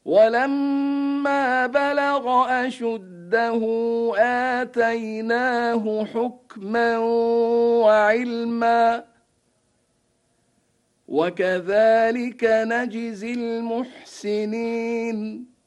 ولما بلغ أشده آتيناه حكما وعلما وكذلك نجزي المحسنين